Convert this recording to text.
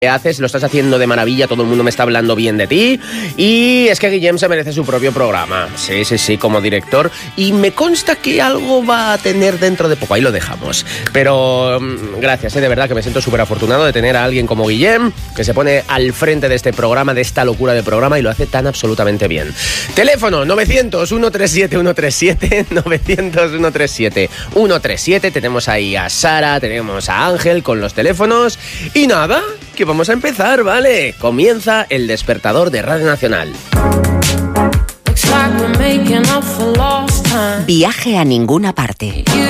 haces, lo estás haciendo de maravilla, todo el mundo me está hablando bien de ti y es que Guillem se merece su propio programa, sí, como director, y me consta que algo va a tener dentro de poco, ahí lo dejamos, pero gracias, de verdad que me siento súper afortunado de tener a alguien como Guillem, que se pone al frente de este programa, de esta locura de programa, y lo hace tan absolutamente bien. Teléfono 900-137-137, 900-137-137, tenemos ahí a Sara, tenemos a Ángel con los teléfonos, y nada, que vamos a empezar, ¿vale? Comienza El Despertador de Radio Nacional. Viaje a ninguna parte.